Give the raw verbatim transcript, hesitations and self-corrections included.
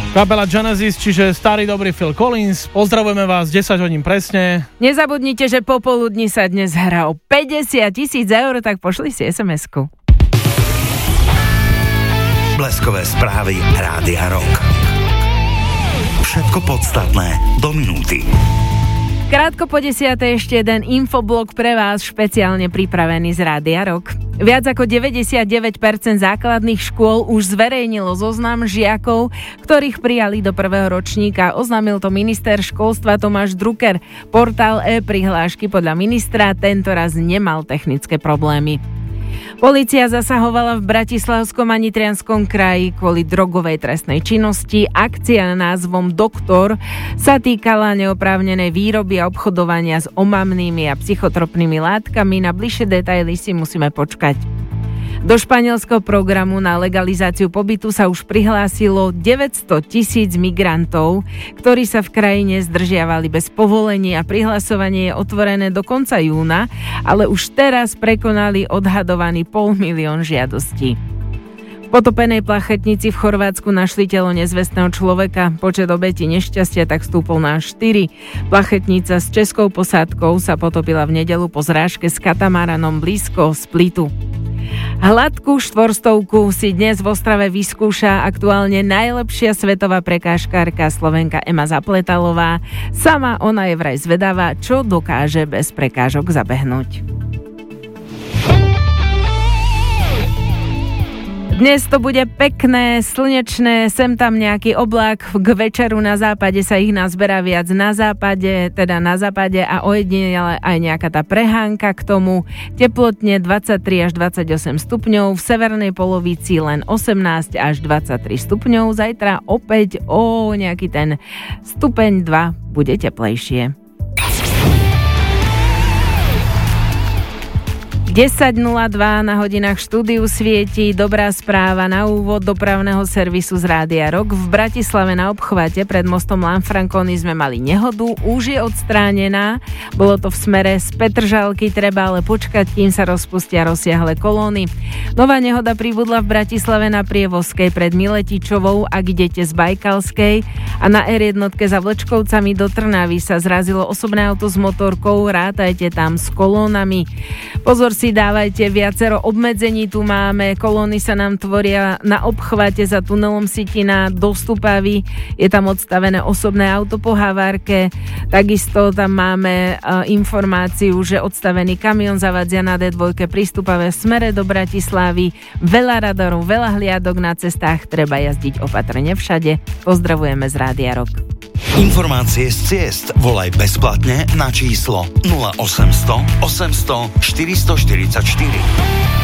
Kapela Genesis, čiže starý dobrý Phil Collins. Pozdravujeme vás, desať hodín presne. Nezabudnite, že popoludní sa dnes hrá o päťdesiat tisíc eur, tak pošli si es em esku. Bleskové správy Rádia Rock. Všetko podstatné do minúty. Krátko po desiatej ešte jeden infoblok pre vás, špeciálne pripravený z Rádia Rock. Viac ako deväťdesiatdeväť percent základných škôl už zverejnilo zoznam žiakov, ktorých prijali do prvého ročníka. Oznámil to minister školstva Tomáš Drucker. Portál e-prihlášky podľa ministra tentoraz nemal technické problémy. Polícia zasahovala v Bratislavskom a Nitrianskom kraji kvôli drogovej trestnej činnosti. Akcia názvom Doktor sa týkala neoprávnenej výroby a obchodovania s omamnými a psychotropnými látkami. Na bližšie detaily si musíme počkať. Do španielského programu na legalizáciu pobytu sa už prihlásilo deväťsto tisíc migrantov, ktorí sa v krajine zdržiavali bez povolení a prihlasovanie je otvorené do konca júna, ale už teraz prekonali odhadovaný pol milión žiadostí. V potopenej plachetnici v Chorvátsku našli telo nezvestného človeka. Počet obetí nešťastia tak stúpol na štyri. Plachetnica s českou posádkou sa potopila v nedeľu po zrážke s katamaranom blízko Splitu. Hladkú štvorstovku si dnes v Ostrave vyskúša aktuálne najlepšia svetová prekážkárka Slovenka Ema Zapletalová. Sama ona je vraj zvedavá, čo dokáže bez prekážok zabehnúť. Dnes to bude pekné, slnečné, sem tam nejaký oblak, k večeru na západe sa ich nazberá viac na západe, teda na západe a ojedinele aj nejaká tá prehánka k tomu. Teplotne dvadsaťtri až dvadsaťosem stupňov, v severnej polovici len osemnásť až dvadsaťtri stupňov, zajtra opäť o nejaký ten stupeň dva bude teplejšie. desať nula dva na hodinách štúdiu svieti. Dobrá správa na úvod dopravného servisu z Rádia Rock. V Bratislave na obchvate pred mostom Lanfranconi sme mali nehodu, už je odstránená. Bolo to v smere z Petržalky, treba ale počkať, kým sa rozpustia rozsiahle kolóny. Nová nehoda pribudla v Bratislave na Prievozkej pred Miletičovou, ak idete z Bajkalskej, a na er jedna za Vlčkovcami do Trnavy sa zrazilo osobné auto s motorkou, rátajte tam s kolónami. Pozor si dávajte, viacero obmedzení tu máme, kolóny sa nám tvoria na obchvate za tunelom Sitina do Stupavy, je tam odstavené osobné auto po havárke, takisto tam máme uh, informáciu, že odstavený kamión zavadzia na dé dva pri Stupave v smere do Bratislavy, veľa radarov, veľa hliadok na cestách, treba jazdiť opatrne všade. Pozdravujeme z Rádia Rock. Informácie z ciest volaj bezplatne na číslo nula osemsto osemsto štyristoštyridsaťštyri.